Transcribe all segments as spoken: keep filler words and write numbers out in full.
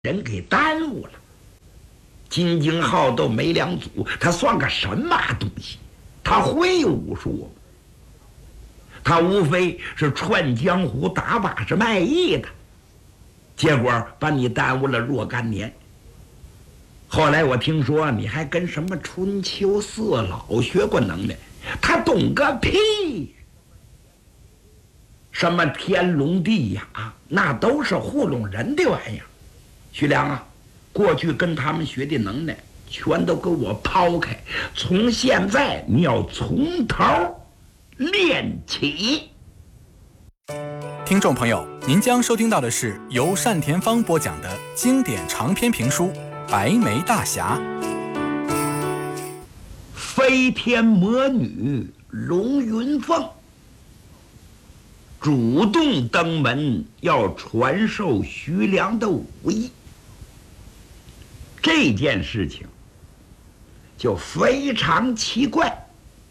人给耽误了。金睛好斗没两组，他算个什么东西？他会武术，他无非是串江湖、打把式卖艺的，结果把你耽误了若干年。后来我听说你还跟什么春秋四老学过能耐，他懂个屁！什么天龙地雅，那都是糊弄人的玩意儿。徐良啊，过去跟他们学的能耐全都给我抛开，从现在你要从头练起。 听众朋友，您将收听到的是由单田芳播讲的经典长篇评书《白眉大侠》。 飞天魔女龙云凤主动登门要传授徐良的武艺，这件事情就非常奇怪，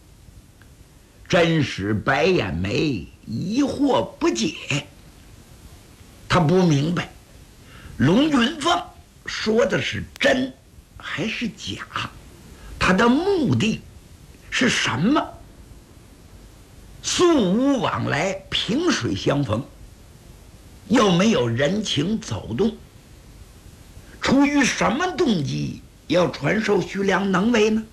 真使白眼眉疑惑不解。他不明白龙云凤说的是真还是假，他的目的是什么？素无往来，萍水相逢，又没有人情走动，出于什么动机要传授徐良能为呢？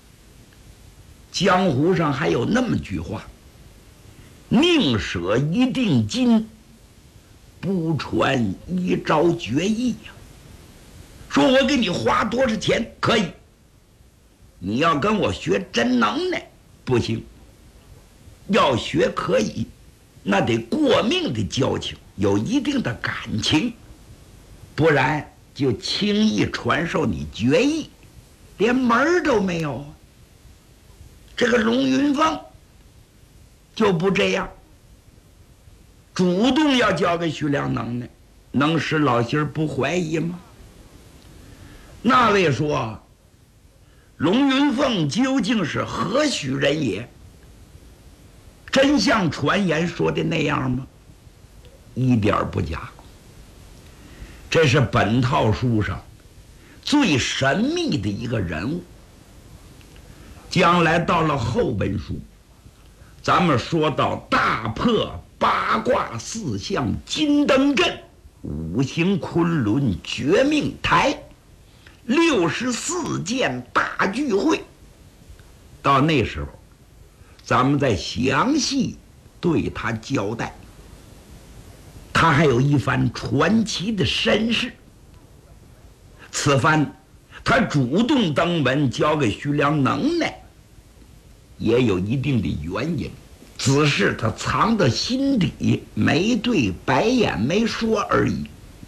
江湖上还有那么句话，宁舍一锭金，不传一招绝艺呀。说我给你花多少钱可以，你要跟我学真能耐不行。要学可以，那得过命的交情，有一定的感情，不然就轻易传授你绝艺，连门儿都没有。这个龙云凤就不这样，主动要教给徐良能耐，能使老心儿不怀疑吗？那位说，龙云凤究竟是何许人也？真像传言说的那样吗？一点不假。这是本套书上最神秘的一个人物。将来到了后本书，咱们说到大破八卦四象金灯阵，五行昆仑绝命台，六十四件大聚会，到那时候咱们再详细对他交代。他还有一番传奇的身世。此番他主动登门教给徐良能耐，也有一定的原因，只是他藏到心底，没对白眼眉说而已。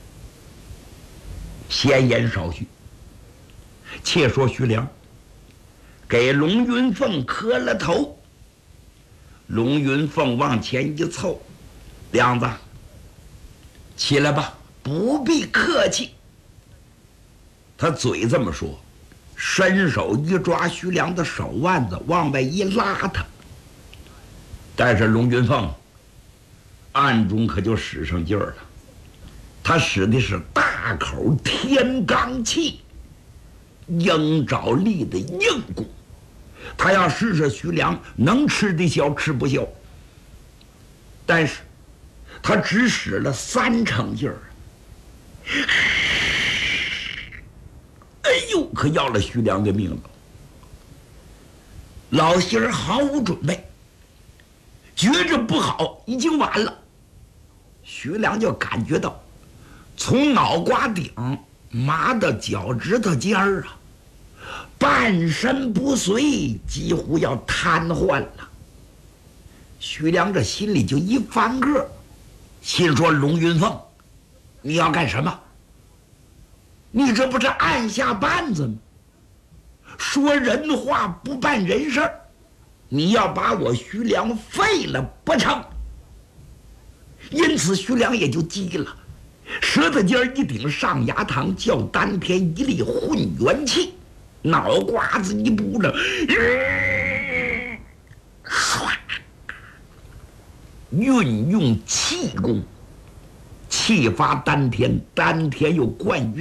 闲言少叙，且说徐良给龙云凤磕了头。龙云凤往前一凑，梁子，起来吧，不必客气。他嘴这么说，伸手一抓徐良的手腕子，往外一拉他。但是龙云凤暗中可就使上劲儿了，他使的是大口天罡气，鹰爪力的硬功。他要试试徐良能吃得消吃不消，但是他只使了三成劲儿，哎呦，可要了徐良的命了。老心儿毫无准备，觉着不好，已经晚了。徐良就感觉到从脑瓜顶麻到脚趾头尖儿啊，半身不遂，几乎要瘫痪了。徐良这心里就一翻个，心说龙云凤，你要干什么？你这不是按下绊子吗？说人话不办人事儿，你要把我徐良废了不成？因此徐良也就急了，舌头尖一顶上牙膛，叫丹田一力混元气，脑瓜子一扑了，唰，运用气功， 气发丹田，丹田又灌